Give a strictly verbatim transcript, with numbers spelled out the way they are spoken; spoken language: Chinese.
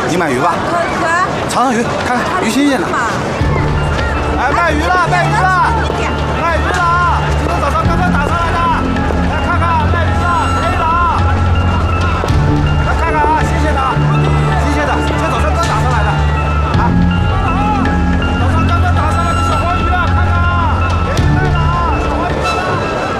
你买鱼吧， 可可， 尝尝鱼，看看鱼新鲜的。哎，卖鱼了，卖鱼了。